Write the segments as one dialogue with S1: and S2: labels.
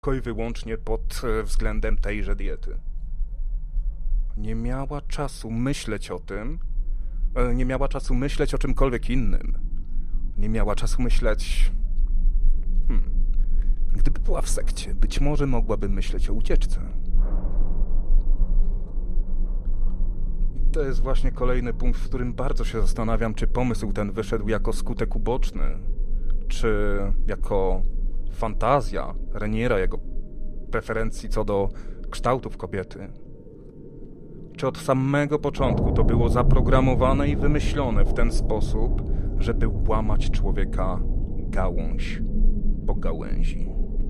S1: tylko i wyłącznie pod względem tejże diety. Nie miała czasu myśleć o tym, nie miała czasu myśleć o czymkolwiek innym. Nie miała czasu myśleć... Gdyby była w sekcie, być może mogłaby myśleć o ucieczce. I to jest właśnie kolejny punkt, w którym bardzo się zastanawiam, czy pomysł ten wyszedł jako skutek uboczny, czy jako fantazja Reniera, jego preferencji co do kształtów kobiety. Czy od samego początku to było zaprogramowane i wymyślone w ten sposób, żeby łamać człowieka gałąź po gałęzi.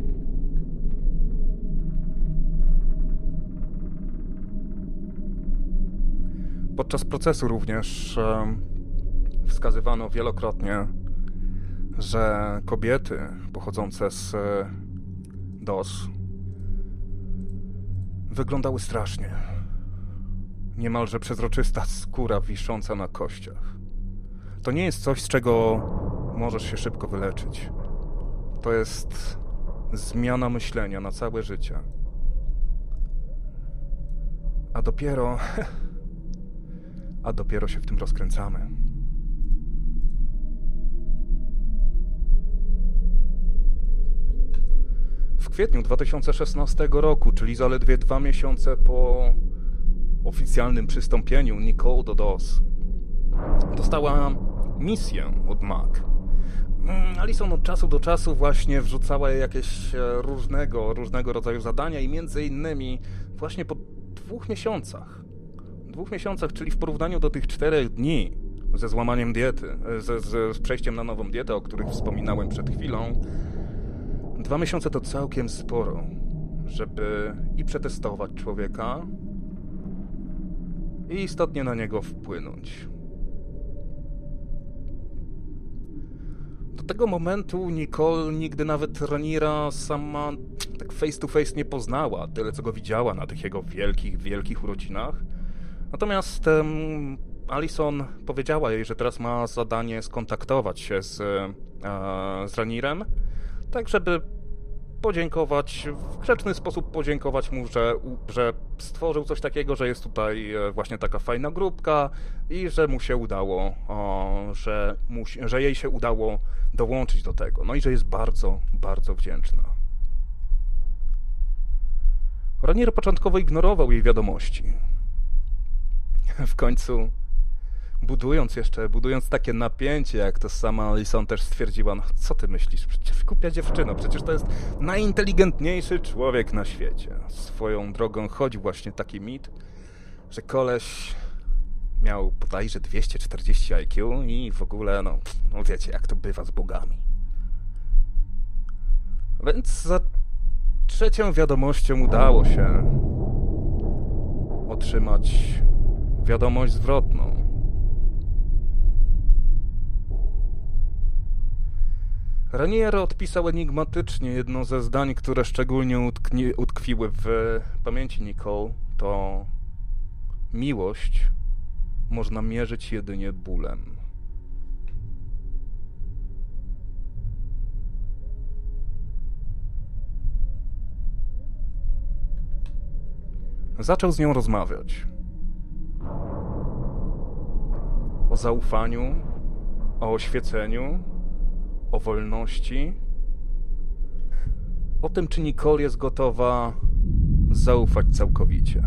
S1: Podczas procesu również wskazywano wielokrotnie, że kobiety pochodzące z DOS wyglądały strasznie. Niemalże przezroczysta skóra wisząca na kościach. To nie jest coś, z czego możesz się szybko wyleczyć. To jest zmiana myślenia na całe życie. A dopiero się w tym rozkręcamy. W kwietniu 2016 roku, czyli zaledwie 2 miesiące po oficjalnym przystąpieniu Nicole do DOS, dostała misję od MAC. Alison od czasu do czasu właśnie wrzucała jakieś różnego rodzaju zadania i między innymi właśnie po 2 miesiącach, czyli w porównaniu do tych 4 dni ze złamaniem diety, z przejściem na nową dietę, o których wspominałem przed chwilą, 2 miesiące to całkiem sporo, żeby i przetestować człowieka i istotnie na niego wpłynąć. Do tego momentu Nicole nigdy nawet Raniera sama tak face to face nie poznała, tyle co go widziała na tych jego wielkich urodzinach. Natomiast Alison powiedziała jej, że teraz ma zadanie skontaktować się z Ranierem, tak żeby podziękować, w grzeczny sposób podziękować mu, że stworzył coś takiego, że jest tutaj właśnie taka fajna grupka i że mu się udało, że jej się udało dołączyć do tego. No i że jest bardzo, bardzo wdzięczna. Ranier początkowo ignorował jej wiadomości. W końcu, budując takie napięcie, jak to sama Alison też stwierdziła, no co ty myślisz? Przecież głupia dziewczyno, przecież to jest najinteligentniejszy człowiek na świecie. Swoją drogą chodzi właśnie taki mit, że koleś miał bodajże 240 IQ i w ogóle, no wiecie, jak to bywa z bogami. Więc za 3. wiadomością udało się otrzymać wiadomość zwrotną. Ranier odpisał enigmatycznie jedno ze zdań, które szczególnie utkwiły w pamięci Nicole. To miłość można mierzyć jedynie bólem. Zaczął z nią rozmawiać. O zaufaniu, o oświeceniu, o wolności, o tym, czy Nicole jest gotowa zaufać całkowicie.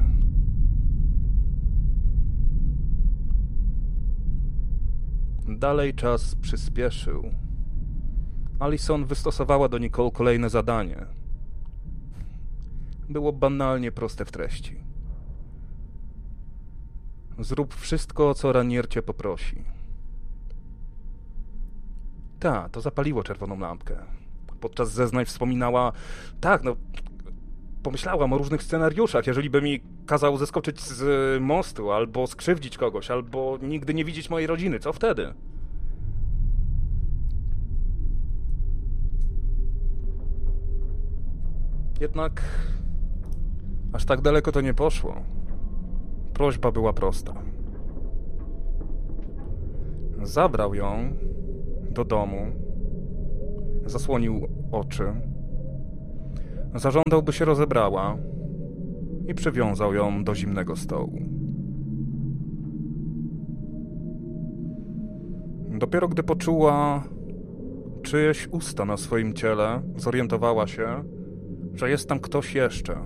S1: Dalej czas przyspieszył. Alison wystosowała do Nicole kolejne zadanie. Było banalnie proste w treści. Zrób wszystko, o co Ranier cię poprosi. To zapaliło czerwoną lampkę. Podczas zeznań wspominała, pomyślałam o różnych scenariuszach, jeżeli by mi kazał zeskoczyć z mostu, albo skrzywdzić kogoś, albo nigdy nie widzieć mojej rodziny, co wtedy? Jednak aż tak daleko to nie poszło. Prośba była prosta. Zabrał ją do domu, zasłonił oczy, Zażądał, by się rozebrała i przywiązał ją do zimnego stołu. Dopiero gdy poczuła czyjeś usta na swoim ciele, zorientowała się, że jest tam ktoś jeszcze.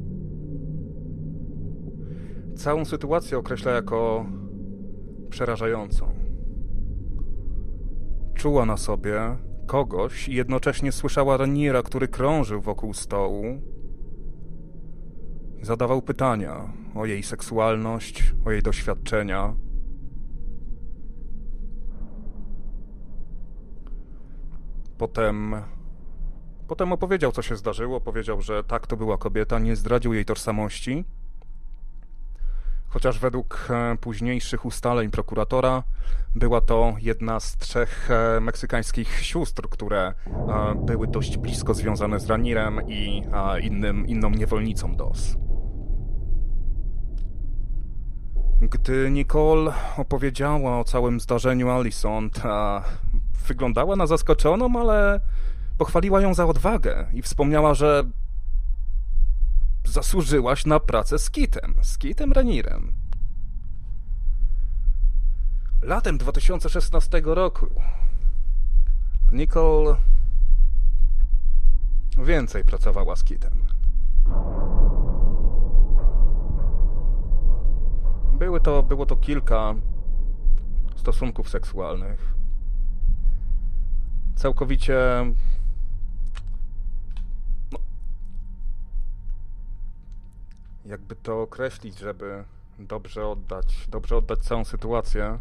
S1: Całą sytuację określa jako przerażającą. Czuła na sobie kogoś i jednocześnie słyszała Rhaenyra, który krążył wokół stołu i zadawał pytania o jej seksualność, o jej doświadczenia. Potem opowiedział, co się zdarzyło. Powiedział, że tak, to była kobieta, nie zdradził jej tożsamości. Chociaż według późniejszych ustaleń prokuratora była to jedna z 3 meksykańskich sióstr, które były dość blisko związane z Rhaenyrem i inną niewolnicą Dos. Gdy Nicole opowiedziała o całym zdarzeniu Alicent, wyglądała na zaskoczoną, ale pochwaliła ją za odwagę i wspomniała, że zasłużyłaś na pracę z Kitem Rhaenyrem. Latem 2016 roku Nicole więcej pracowała z Kitem. Było to kilka stosunków seksualnych. Całkowicie... jakby to określić, żeby dobrze oddać całą sytuację.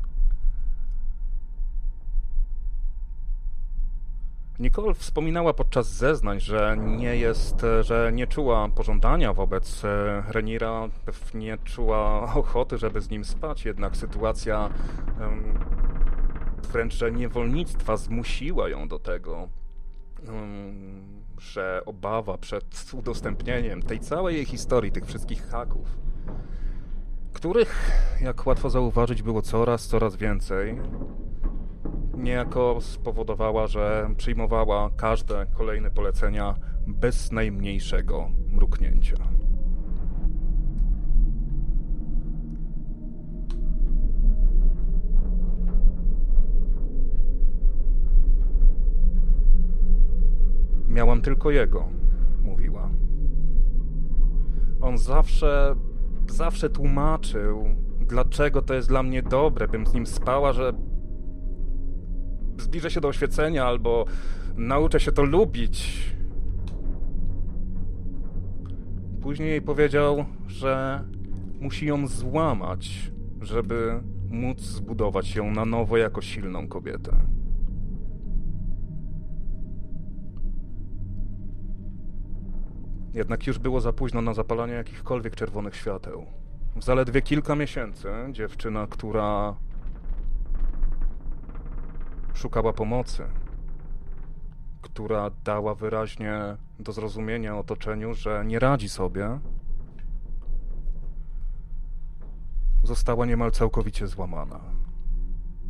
S1: Nicole wspominała podczas zeznań, że nie czuła pożądania wobec Rhaenyra, nie czuła ochoty, żeby z nim spać, jednak sytuacja wręcz, że niewolnictwa zmusiła ją do tego, że obawa przed udostępnieniem tej całej jej historii, tych wszystkich haków, których, jak łatwo zauważyć, było coraz więcej, niejako spowodowała, że przyjmowała każde kolejne polecenia bez najmniejszego mruknięcia. Miałam tylko jego, mówiła. On zawsze tłumaczył, dlaczego to jest dla mnie dobre, bym z nim spała, że zbliżę się do oświecenia albo nauczę się to lubić. Później jej powiedział, że musi ją złamać, żeby móc zbudować ją na nowo jako silną kobietę. Jednak już było za późno na zapalanie jakichkolwiek czerwonych świateł. W zaledwie kilka miesięcy dziewczyna, która szukała pomocy, która dała wyraźnie do zrozumienia otoczeniu, że nie radzi sobie, została niemal całkowicie złamana.